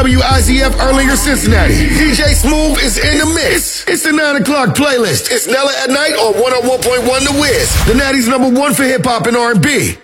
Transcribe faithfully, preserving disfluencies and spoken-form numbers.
W I Z F earlier Cincinnati. D J Smooth is in the mix. It's the nine o'clock playlist. It's Nella at Night on one oh one point one The Wiz. The Natty's number one for hip-hop and R and B.